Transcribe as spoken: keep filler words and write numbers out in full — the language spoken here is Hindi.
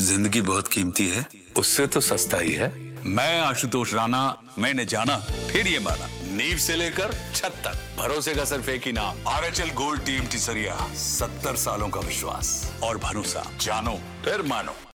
जिंदगी बहुत कीमती है। उससे तो सस्ता ही है। मैं आशुतोष राणा, मैंने जाना फिर ये माना, नींव से लेकर छत तक भरोसे का सिर्फ एक ही नाम, R H L gold team टिसरिया। सत्तर सालों का विश्वास और भरोसा, जानो फिर मानो।